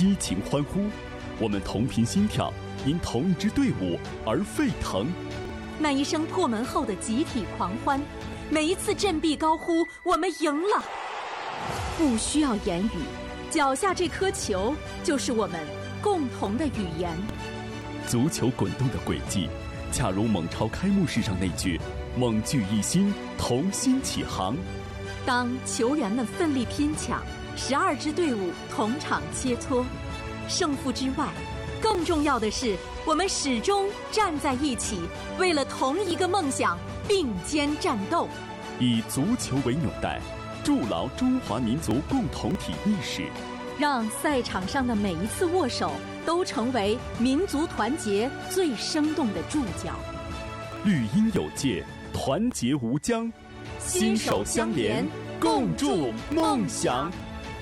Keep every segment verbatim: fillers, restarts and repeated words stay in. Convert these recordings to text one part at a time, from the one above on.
激情欢呼，我们同频心跳，因同一支队伍而沸腾。 那一声破门后的集体狂欢，每一次振臂高呼我们赢了。不需要言语，脚下这颗球就是我们共同的语言。 足球滚动的轨迹，恰如蒙超开幕式上那句猛聚一心，同心起航。 当球员们奋力拼抢，十二支队伍同场切磋，胜负之外，更重要的是我们始终站在一起，为了同一个梦想并肩战斗。 以足球为纽带，筑牢中华民族共同体意识， 让赛场上的每一次握手都成为民族团结最生动的注脚。 绿荫有界，团结无疆，心手相连，共筑梦想。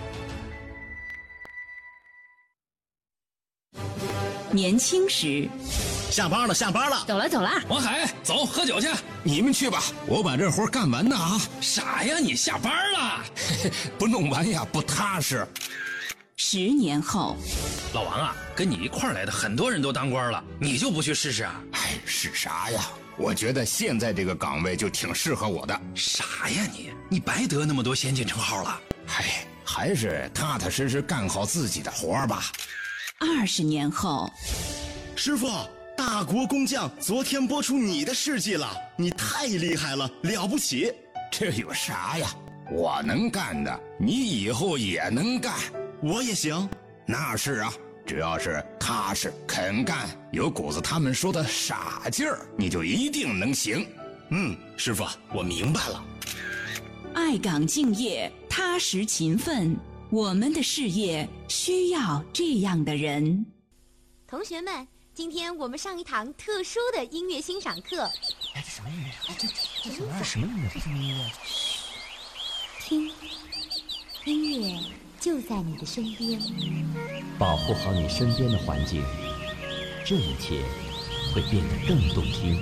年轻时， 下班了，下班了， 走了走了。 王海，走，喝酒去。 你们去吧，我把这活干完呢啊！ 傻呀，你下班了， 不弄完呀不踏实。 十年后， 老王啊，跟你一块儿来的很多人都当官了，你就不去试试啊？ 哎，是啥呀？我觉得现在这个岗位就挺适合我的。 傻呀你，你白得那么多先进称号了。 哎，还是踏踏实实干好自己的活吧。 二十年后， 师傅，大国工匠昨天播出你的事迹了，你太厉害了，了不起。 这有啥呀？我能干的，你以后也能干。 我也行。 那是啊，只要是踏实肯干，有股子他们说的傻劲儿，你就一定能行。 嗯，师傅，我明白了。 爱岗敬业，踏实勤奋，我们的事业需要这样的人。 同学们，今天我们上一堂特殊的音乐欣赏课。 哎，这什么音乐？哎，这这什么什么音乐？这什么音乐？ 听，音乐就在你的身边。 保护好你身边的环境，这一切会变得更动听。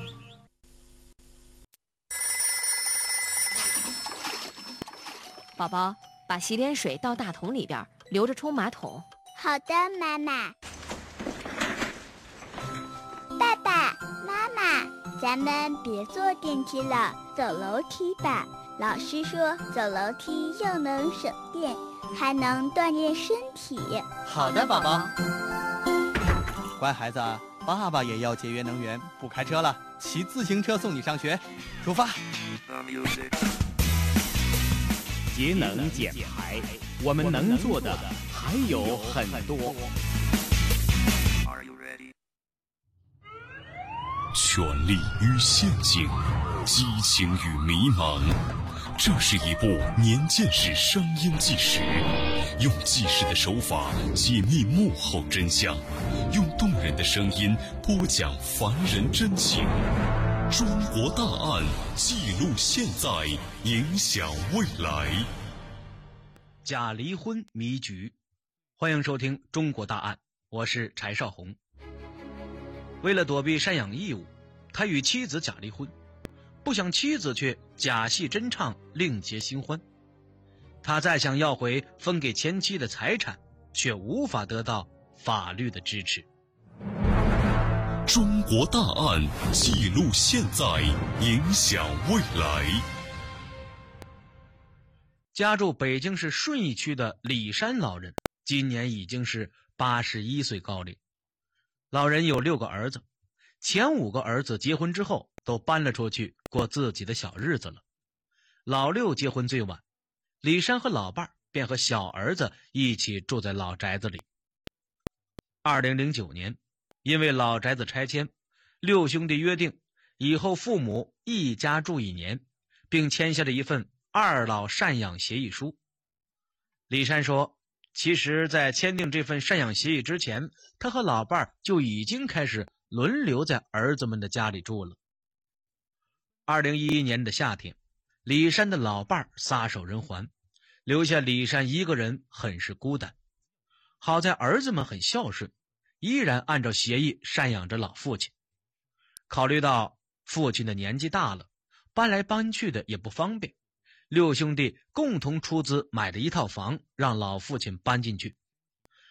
宝宝，把洗脸水倒大桶里边，留着冲马桶。 好的，妈妈。爸爸妈妈，咱们别坐电梯了，走楼梯吧。老师说走楼梯又能省电，还能锻炼身体。 好的，宝宝。乖孩子，爸爸也要节约能源，不开车了，骑自行车送你上学。出发。 节能减排，我们能做的还有很多。 权力与陷阱，激情与迷茫，这是一部年鉴识声音纪实，用纪实的手法解密幕后真相，用动人的声音播讲凡人真情。中国大案，记录现在，影响未来。 假离婚迷局，欢迎收听《中国大案》，我是柴少红。为了躲避赡养义务，他与妻子假离婚，不想妻子却假戏真唱，另结新欢。他再想要回分给前妻的财产，却无法得到法律的支持。 中国大案，记录现在，影响未来。 家住北京市顺义区的李山老人，今年已经是八十一岁高龄。老人有六个儿子，前五个儿子结婚之后都搬了出去过自己的小日子了。老六结婚最晚，李山和老伴儿便和小儿子一起住在老宅子里。二零零九年，因为老宅子拆迁，六兄弟约定以后父母一家住一年，并签下了一份二老赡养协议书。李山说，其实在签订这份赡养协议之前，他和老伴儿就已经开始轮流在儿子们的家里住了。二零一一年的夏天，李山的老伴儿撒手人寰，留下李山一个人，很是孤单。好在儿子们很孝顺，依然按照协议赡养着老父亲。考虑到父亲的年纪大了，搬来搬去的也不方便，六兄弟共同出资买了一套房，让老父亲搬进去。